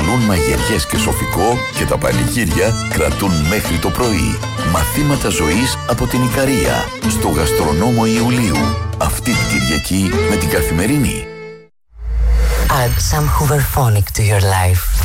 απασχολούν μαγειριές και σοφικό και τα πανηγύρια κρατούν μέχρι το πρωί. Μαθήματα ζωής από την Ικαρία, στο Γαστρονόμο Ιουλίου. Αυτή την Κυριακή με την Καθημερινή. Add some Hooverphonic to your life.